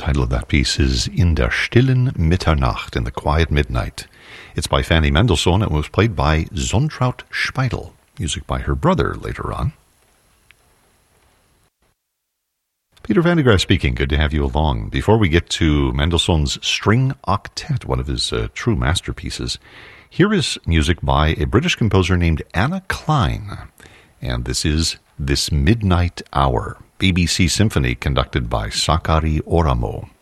title of that piece is In der stillen Mitternacht, in the quiet midnight. It's by Fanny Mendelssohn and was played by Zontraut Speidel. Music by her brother later on. Peter van de Graaf speaking. Good to have you along. Before we get to Mendelssohn's String Octet, one of his true masterpieces, here is music by a British composer named Anna Klein. And this is This Midnight Hour, BBC Symphony conducted by Sakari Oramo.